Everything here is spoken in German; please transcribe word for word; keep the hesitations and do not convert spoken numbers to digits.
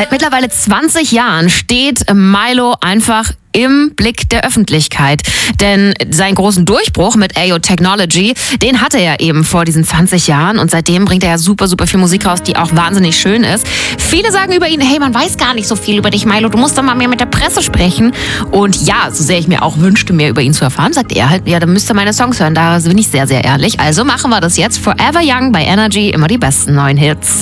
Seit mittlerweile zwanzig Jahren steht Milo einfach im Blick der Öffentlichkeit. Denn seinen großen Durchbruch mit Ayo Technology, den hatte er eben vor diesen zwanzig Jahren und seitdem bringt er ja super, super viel Musik raus, die auch wahnsinnig schön ist. Viele sagen über ihn, hey, man weiß gar nicht so viel über dich, Milo, du musst doch mal mehr mit der Presse sprechen. Und ja, so sehr ich mir auch wünschte, mehr über ihn zu erfahren, sagt er halt, ja, dann müsst ihr meine Songs hören, da bin ich sehr, sehr ehrlich. Also machen wir das jetzt. Forever Young bei Energy, immer die besten neuen Hits.